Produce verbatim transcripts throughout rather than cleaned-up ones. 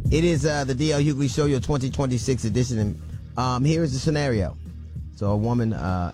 It is uh, the D L Hughley Show, your twenty twenty-six edition. And um, here is the scenario. So a woman uh,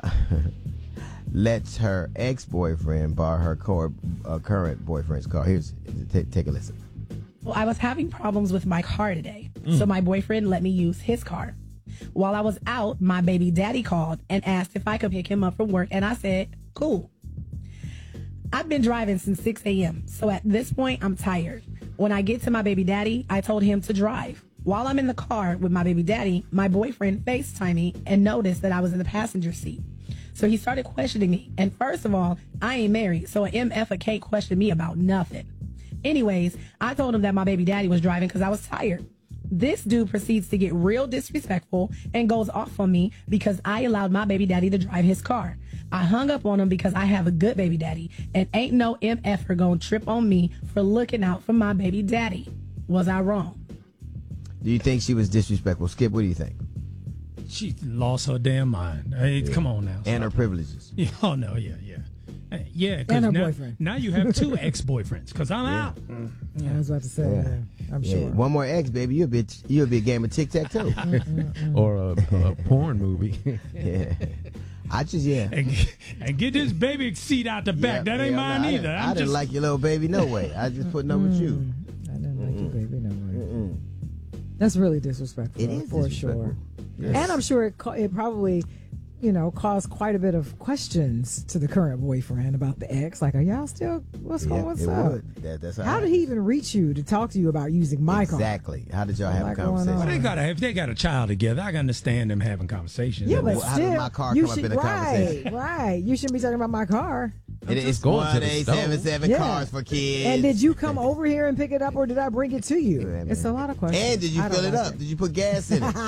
lets her ex-boyfriend borrow her car, uh, current boyfriend's car. Here's t- take a listen. Well, I was having problems with my car today, Mm. so my boyfriend let me use his car. While I was out, my baby daddy called and asked if I could pick him up from work, and I said, cool. I've been driving since six a.m., so at this point, I'm tired. When I get to my baby daddy, I told him to drive. While I'm in the car with my baby daddy, my boyfriend FaceTimed me and noticed that I was in the passenger seat. So he started questioning me, and first of all, I ain't married, so an M F A can't question me about nothing. Anyways, I told him that my baby daddy was driving because I was tired. This dude proceeds to get real disrespectful and goes off on me because I allowed my baby daddy to drive his car. I hung up on him because I have a good baby daddy and ain't no M F-er gonna trip on me for looking out for my baby daddy. Was I wrong? Do you think she was disrespectful? Skip, what do you think? She lost her damn mind. Hey, Yeah. Come on now. And her privileges. Yeah, oh, no, yeah, yeah. Hey, Yeah, because And her now, boyfriend. now you have two ex-boyfriends because I'm Yeah. out. Yeah, I was about to say, Yeah. yeah, I'm Yeah. sure. One more ex, baby. You'll be, you'll be a game of tic-tac-toe. Or a, a porn movie. Yeah. I just, yeah. And, and get this baby seat out the back. Yeah, that ain't yeah, mine I didn't- either. I I'm didn't just, like your little baby no way. I just putting up with you. Mm, I didn't like you, baby, no way. Mm-mm. That's really disrespectful. It is for disrespectful. sure. Yes. And I'm sure it, co- it probably, you know, caused quite a bit of questions to the current boyfriend about the ex. Like, are y'all still, what's Yeah, going, what's it up? would. That, that's How did he even reach you to talk to you about using my car? Exactly. How did y'all have a Like going conversation? well, they gotta, if they got a child together, I can understand them having conversations. Yeah, but Well, how did still, my car you come up should, in a right, conversation? right. You shouldn't be talking about my car. It is going to one the eight store. seven seven Yeah. cars for kids. And did you come over here and pick it up, or did I bring it to you? Yeah, It's man. a lot of questions. And did you I don't fill it like up? Did you put gas in it?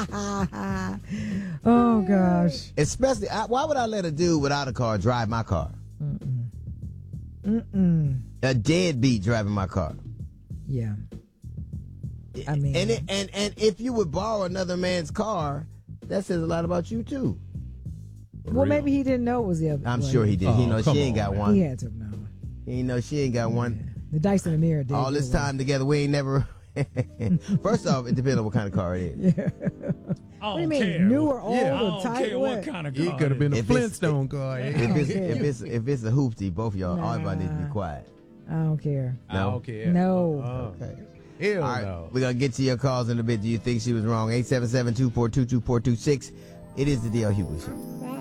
Oh gosh. Especially, I, why would I let a dude without a car drive my car? Mm-mm. A deadbeat driving my car. Yeah. I mean, and it, and and if you would borrow another man's car, that says a lot about you too. well, maybe he didn't know it was the other. I'm way. sure he did. he Oh, know come she ain't on, got man. one. He had to know. He ain't know she ain't got one. The dice in the mirror did. All this give away. time together, we ain't never. First off, it depends on what kind of car it is. I What do you don't mean, care. new or old Yeah, I or don't tight? care What? what kind of He car. could have been a If it's- Flintstone car. If it's if it's if it's a hoopty, both of y'all, all y'all need to be Nah. quiet. I don't care. I don't care. No. Uh, Okay. Hell All right, no. we're gonna get to your calls in a bit. Do you think she was wrong? eight seven seven, two four two, two four two six. It is the D L Hughley Show.